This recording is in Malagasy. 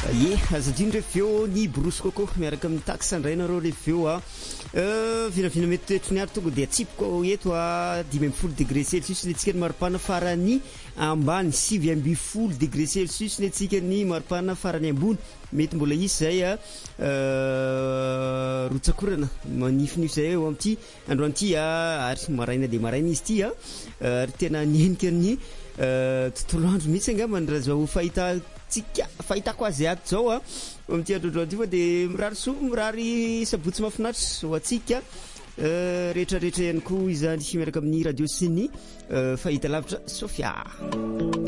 Ye azadino reveo ny borosy coco miaraka amin'ny taxe andrainareo reveo a vinavina mety toetrony ary tonga dia atsipoko eto a 10 degré celsius ny tsika ny maripana farany ambany 9 degré celsius ny tsika ny maripana farany ambony mety mbola isy zay a rotsakorana manifinify zay eo amty androany ty a ary maraina de maraina izy ty a ary tena nihenika ny tontolo andro mihitsy angamba raha zao fahitako azy ato zao a amty androandroany ty fa de mirary soa mirary sabotsy mahafinaritra ho atsika rehetrarehetra ihany koa izany miaraka amin'ny radio sy ny fahita lavitra Sofia.